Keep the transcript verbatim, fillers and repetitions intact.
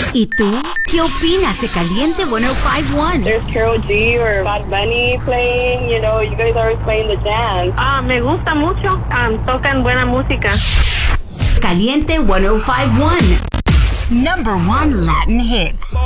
¿Y tú? ¿Qué opinas de Caliente ciento cinco punto uno? There's Karol G or Bad Bunny playing, you know, you guys are always playing the jams. Ah, me gusta mucho, um, tocan buena música. Caliente ciento cinco punto uno. Number one Latin hits.